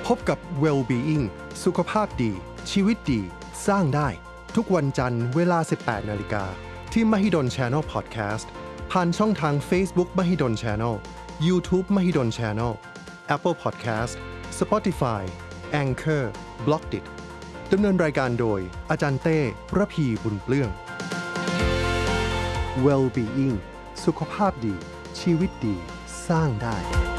พบกับ Well-being สุขภาพดีชีวิตดีสร้างได้ทุกวันจันทร์เวลา 18 นาฬิกาที่ Mahidol Channel Podcast ผ่านช่องทาง Facebook Mahidol Channel YouTube Mahidol Channel Apple Podcast Spotify Anchor Blockdit ดำเนินรายการโดยอาจารย์เต้ระพีบุญเปลื้อง Well-being สุขภาพดีชีวิตดีสร้างได้